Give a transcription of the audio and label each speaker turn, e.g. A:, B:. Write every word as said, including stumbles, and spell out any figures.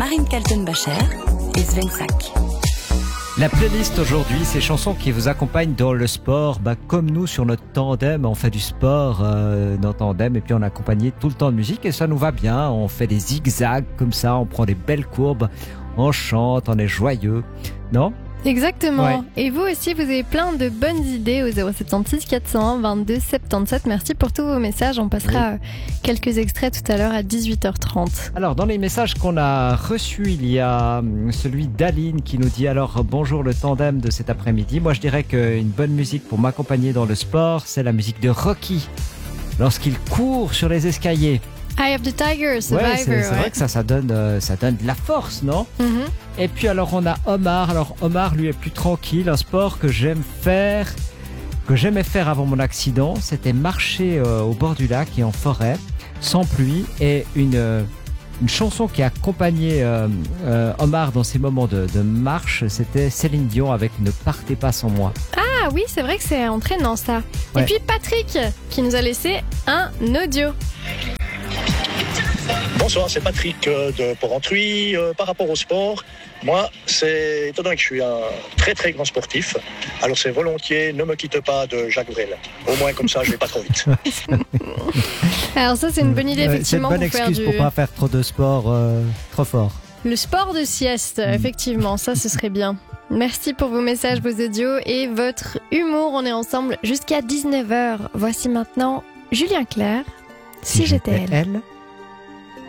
A: Marine Kaltenbacher et Sven Sack.
B: La playlist aujourd'hui, ces chansons qui vous accompagnent dans le sport, bah, comme nous sur notre tandem, on fait du sport euh, dans tandem et puis on est accompagné tout le temps de musique et ça nous va bien, on fait des zigzags comme ça, on prend des belles courbes, on chante, on est joyeux, non ?
C: Exactement.
B: Ouais.
C: Et vous aussi, vous avez plein de bonnes idées au zéro sept six quatre cent un vingt-deux soixante-dix-sept. Merci pour tous vos messages. On passera oui. quelques extraits tout à l'heure à dix-huit heures trente.
B: Alors, dans les messages qu'on a reçus, il y a celui d'Aline qui nous dit alors bonjour le tandem de cet après-midi. Moi, je dirais qu'une bonne musique pour m'accompagner dans le sport, c'est la musique de Rocky lorsqu'il court sur les escaliers.
C: Eye of the Tiger, Survivor.
B: Ouais, c'est, c'est
C: ouais.
B: vrai que ça, ça donne, euh, ça donne de la force, non ?
C: Mm-hmm.
B: Et puis alors on a Omar. Alors Omar, lui, est plus tranquille. Un sport que j'aime faire, que j'aimais faire avant mon accident, c'était marcher euh, au bord du lac et en forêt, sans pluie. Et une euh, une chanson qui accompagnait euh, euh, Omar dans ses moments de, de marche, c'était Céline Dion avec Ne partez pas sans moi.
C: Ah oui, c'est vrai que c'est entraînant ça. Ouais. Et puis Patrick qui nous a laissé un audio.
D: Bonsoir, c'est Patrick de Port-Entruy. Euh, par rapport au sport, moi, c'est étant donné que je suis un très très grand sportif, alors c'est volontiers Ne me quitte pas de Jacques Brel. Au moins comme ça, je vais pas trop vite.
C: Alors ça, c'est une bonne idée, effectivement.
B: C'est une bonne
C: pour
B: excuse
C: faire
B: pour
C: du...
B: pas faire trop de sport euh, trop fort.
C: Le sport de sieste, mmh. effectivement, ça, ce serait bien. Merci pour vos messages, vos audios et votre humour. On est ensemble jusqu'à dix-neuf heures. Voici maintenant Julien Clerc, Si, si j'étais elle. elle.